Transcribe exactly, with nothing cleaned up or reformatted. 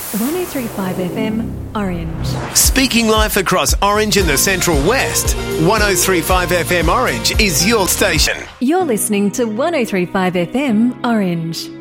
one oh three point five F M, Orange. Speaking life across Orange and the Central West, one oh three point five F M Orange is your station. You're listening to one oh three point five F M, Orange.